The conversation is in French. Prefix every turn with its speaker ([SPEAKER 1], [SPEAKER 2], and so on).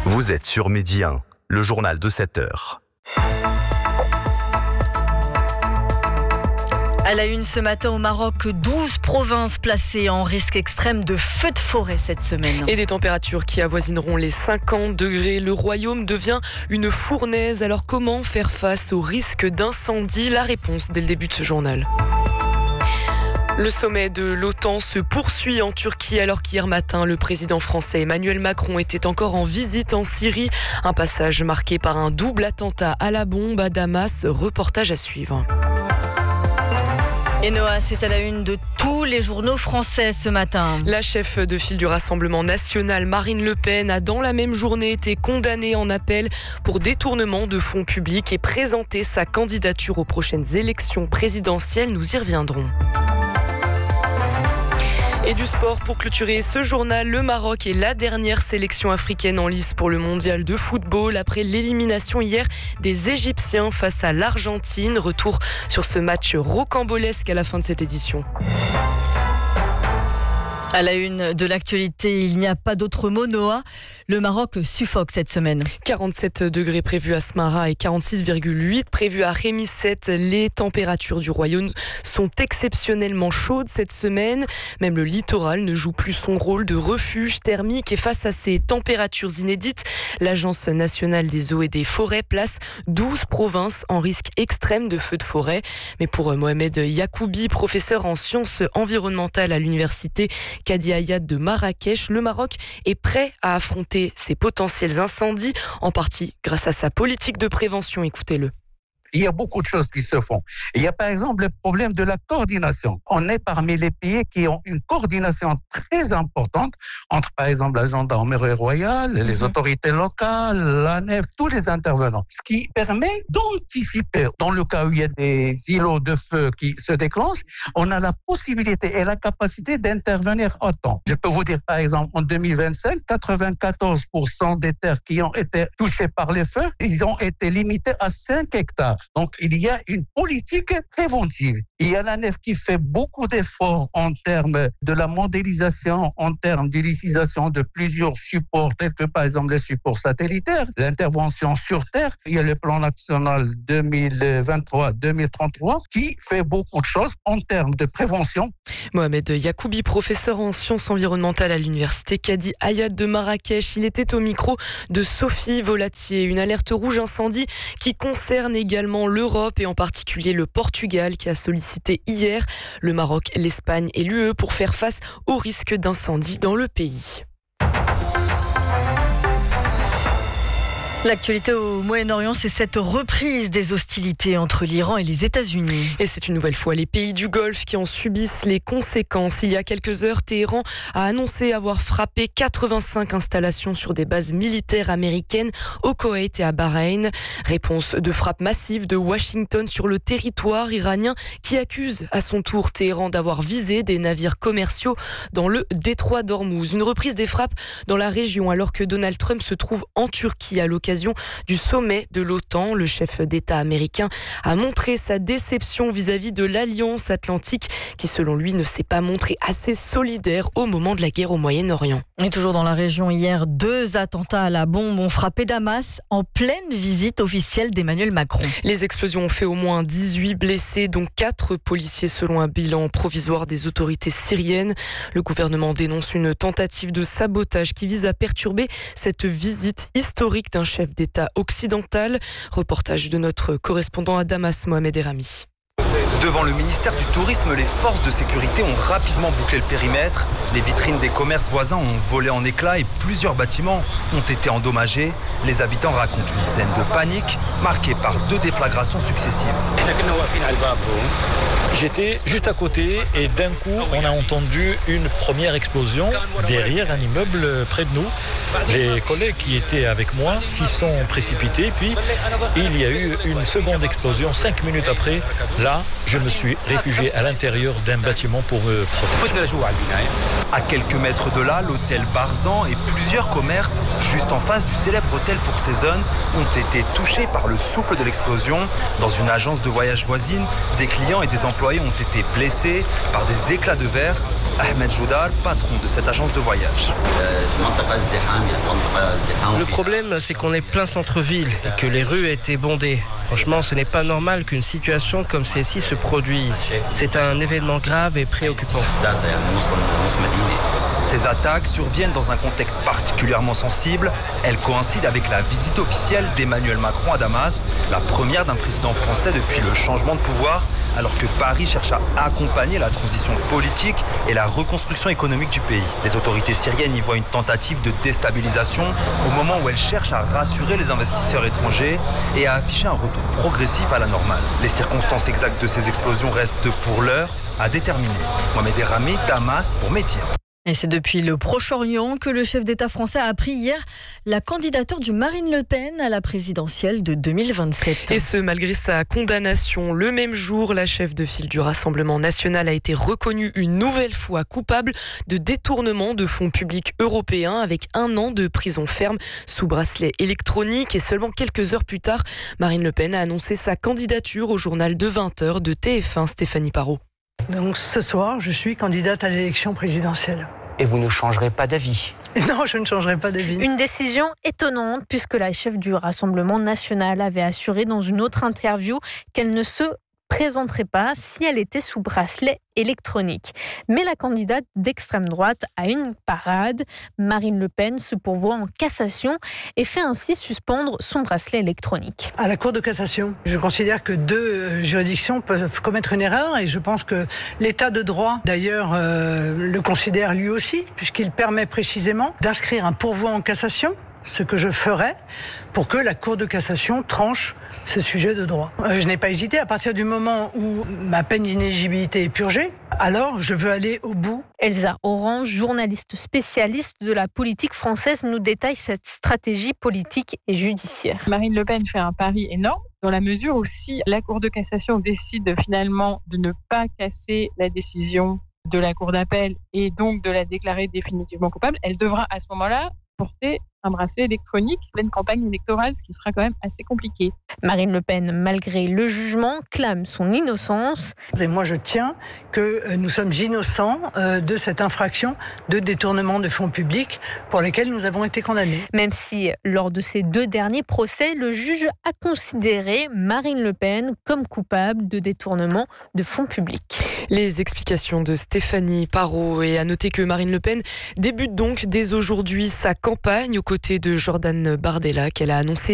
[SPEAKER 1] Vous êtes sur Midi 1, le journal de 7 heures.
[SPEAKER 2] À la une ce matin au Maroc, 12 provinces placées en risque extrême de feux de forêt cette semaine.
[SPEAKER 3] Et des températures qui avoisineront les 50 degrés. Le royaume devient une fournaise. Alors comment faire face au risque d'incendie? La réponse dès le début de ce journal. Le sommet de l'OTAN se poursuit en Turquie alors qu'hier matin, le président français Emmanuel Macron était encore en visite en Syrie. Un passage marqué par un double attentat à la bombe à Damas. Reportage à suivre.
[SPEAKER 2] Et Noah, c'est à la une de tous les journaux français ce matin.
[SPEAKER 3] La chef de file du Rassemblement national, Marine Le Pen, a dans la même journée été condamnée en appel pour détournement de fonds publics et présenté sa candidature aux prochaines élections présidentielles. Nous y reviendrons. Et du sport pour clôturer ce journal, le Maroc est la dernière sélection africaine en lice pour le mondial de football après l'élimination hier des Égyptiens face à l'Argentine. Retour sur ce match rocambolesque à la fin de cette édition.
[SPEAKER 2] À la une de l'actualité, il n'y a pas d'autre mot, Noah. Le Maroc suffoque cette semaine.
[SPEAKER 3] 47 degrés prévus à Smara et 46,8 prévus à Rémisset. Les températures du royaume sont exceptionnellement chaudes cette semaine. Même le littoral ne joue plus son rôle de refuge thermique. Et face à ces températures inédites, l'Agence nationale des eaux et des forêts place 12 provinces en risque extrême de feux de forêt. Mais pour Mohamed Yacoubi, professeur en sciences environnementales à l'université Kadi Hayat de Marrakech, le Maroc est prêt à affronter ces potentiels incendies, en partie grâce à sa politique de prévention. Écoutez-le.
[SPEAKER 4] Il y a beaucoup de choses qui se font. Il y a par exemple le problème de la coordination. On est parmi les pays qui ont une coordination très importante entre par exemple la gendarmerie royale, les autorités locales, la nef, tous les intervenants. Ce qui permet d'anticiper. Dans le cas où il y a des îlots de feu qui se déclenchent, on a la possibilité et la capacité d'intervenir à temps. Je peux vous dire par exemple en 2025, 94% des terres qui ont été touchées par les feux, ils ont été limités à 5 hectares. Donc, il y a une politique préventive. Il y a la nef qui fait beaucoup d'efforts en termes de la modélisation, en termes d'utilisation de plusieurs supports, tels que par exemple les supports satellitaires, l'intervention sur Terre. Il y a le plan national 2023-2033 qui fait beaucoup de choses en termes de prévention.
[SPEAKER 3] Mohamed Yacoubi, professeur en sciences environnementales à l'université Kadi Hayat de Marrakech. Il était au micro de Sophie Volatier. Une alerte rouge incendie qui concerne également l'Europe et en particulier le Portugal qui a sollicité hier le Maroc, l'Espagne et l'UE pour faire face au risque d'incendie dans le pays.
[SPEAKER 2] L'actualité au Moyen-Orient, c'est cette reprise des hostilités entre l'Iran et les États-Unis.
[SPEAKER 3] Et c'est une nouvelle fois les pays du Golfe qui en subissent les conséquences. Il y a quelques heures, Téhéran a annoncé avoir frappé 85 installations sur des bases militaires américaines au Koweït et à Bahreïn. Réponse de frappe massive de Washington sur le territoire iranien qui accuse à son tour Téhéran d'avoir visé des navires commerciaux dans le détroit d'Ormuz. Une reprise des frappes dans la région alors que Donald Trump se trouve en Turquie à l'occasion du sommet de l'OTAN. Le chef d'État américain a montré sa déception vis-à-vis de l'Alliance Atlantique qui, selon lui, ne s'est pas montrée assez solidaire au moment de la guerre au Moyen-Orient.
[SPEAKER 2] Et toujours dans la région, hier, 2 attentats à la bombe ont frappé Damas en pleine visite officielle d'Emmanuel Macron.
[SPEAKER 3] Les explosions ont fait au moins 18 blessés, dont 4 policiers selon un bilan provisoire des autorités syriennes. Le gouvernement dénonce une tentative de sabotage qui vise à perturber cette visite historique d'un chef d'État occidental. Reportage de notre correspondant à Damas, Mohamed Erami.
[SPEAKER 1] Devant le ministère du Tourisme, les forces de sécurité ont rapidement bouclé le périmètre. Les vitrines des commerces voisins ont volé en éclats et plusieurs bâtiments ont été endommagés. Les habitants racontent une scène de panique marquée par 2 déflagrations successives.
[SPEAKER 5] J'étais juste à côté et d'un coup, on a entendu une première explosion derrière un immeuble près de nous. Les collègues qui étaient avec moi s'y sont précipités. Puis, il y a eu une seconde explosion 5 minutes après. Là, je me suis réfugié à l'intérieur d'un bâtiment pour me protéger.
[SPEAKER 1] À quelques mètres de là, l'hôtel Barzan et plusieurs commerces juste en face du célèbre hôtel Four Seasons ont été touchés par le souffle de l'explosion. Dans une agence de voyage voisine, des clients et des employés ont été blessés par des éclats de verre. Ahmed Jouda, patron de cette agence de voyage.
[SPEAKER 6] Le problème, c'est qu'on est plein centre-ville et que les rues étaient bondées. Franchement, ce n'est pas normal qu'une situation comme celle-ci se produise. C'est un événement grave et préoccupant.
[SPEAKER 1] Ces attaques surviennent dans un contexte particulièrement sensible. Elles coïncident avec la visite officielle d'Emmanuel Macron à Damas, la première d'un président français depuis le changement de pouvoir, alors que Paris cherche à accompagner la transition politique et la reconstruction économique du pays. Les autorités syriennes y voient une tentative de déstabilisation au moment où elles cherchent à rassurer les investisseurs étrangers et à afficher un retour progressif à la normale. Les circonstances exactes de ces explosions restent pour l'heure à déterminer. Mohamed Errami, Damas pour Média.
[SPEAKER 2] Et c'est depuis le Proche-Orient que le chef d'État français a appris hier la candidature de Marine Le Pen à la présidentielle de 2027.
[SPEAKER 3] Et ce, malgré sa condamnation. Le même jour, la chef de file du Rassemblement national a été reconnue une nouvelle fois coupable de détournement de fonds publics européens avec 1 an de prison ferme sous bracelet électronique. Et seulement quelques heures plus tard, Marine Le Pen a annoncé sa candidature au journal de 20h de TF1, Stéphanie Parot.
[SPEAKER 7] Donc ce soir, je suis candidate à l'élection présidentielle.
[SPEAKER 8] Et vous ne changerez pas d'avis?
[SPEAKER 7] Non, je ne changerai pas d'avis.
[SPEAKER 9] Une décision étonnante puisque la chef du Rassemblement national avait assuré dans une autre interview qu'elle ne se présenterait pas si elle était sous bracelet électronique. Mais la candidate d'extrême droite a une parade. Marine Le Pen se pourvoit en cassation et fait ainsi suspendre son bracelet électronique.
[SPEAKER 7] À la Cour de cassation, je considère que 2 juridictions peuvent commettre une erreur et je pense que l'État de droit, d'ailleurs, le considère lui aussi, puisqu'il permet précisément d'inscrire un pourvoi en cassation, ce que je ferai pour que la Cour de cassation tranche ce sujet de droit. Je n'ai pas hésité. À partir du moment où ma peine d'inéligibilité est purgée, alors je veux aller au bout.
[SPEAKER 9] Elsa Orange, journaliste spécialiste de la politique française, nous détaille cette stratégie politique et judiciaire.
[SPEAKER 10] Marine Le Pen fait un pari énorme dans la mesure où si la Cour de cassation décide finalement de ne pas casser la décision de la Cour d'appel et donc de la déclarer définitivement coupable, elle devra à ce moment-là porter un bracelet électronique, pleine campagne électorale, ce qui sera quand même assez compliqué.
[SPEAKER 9] Marine Le Pen, malgré le jugement, clame son innocence.
[SPEAKER 7] Et moi, je tiens que nous sommes innocents de cette infraction de détournement de fonds publics pour lesquels nous avons été condamnés.
[SPEAKER 9] Même si, lors de ces 2 derniers procès, le juge a considéré Marine Le Pen comme coupable de détournement de fonds publics.
[SPEAKER 3] Les explications de Stéphanie Parot. Et à noter que Marine Le Pen débute donc dès aujourd'hui sa campagne aux côtés de Jordan Bardella qu'elle a annoncé